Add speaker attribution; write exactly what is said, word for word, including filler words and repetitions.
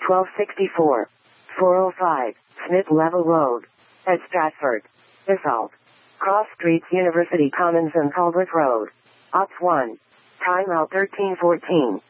Speaker 1: twelve sixty-four. four oh five, Smith Level Road. At Stratford. Basalt. Cross Streets University Commons and Culbert Road. Op one. Time out thirteen fourteen.